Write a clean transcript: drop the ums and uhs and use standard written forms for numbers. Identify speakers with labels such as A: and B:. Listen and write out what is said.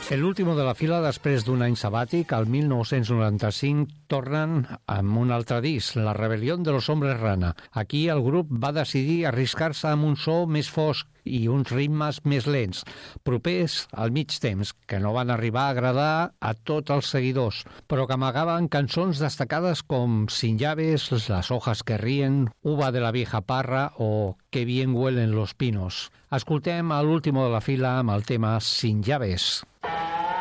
A: L'últim de la fila, després d'un any sabàtic, el 1995, tornen amb un altre disc, La rebel·lió de los hombres rana. Aquí el grup va decidir arriscar-se amb un so més fosc i uns ritmes més lents, propers al mig temps, que no van arribar a agradar a tots els seguidors, però que amagaven cançons destacades com Sin llaves, Las hojas que ríen, Uva de la vieja parra o Qué bien huelen los pinos. Escoltem a l'último de la fila amb el tema Sin llaves.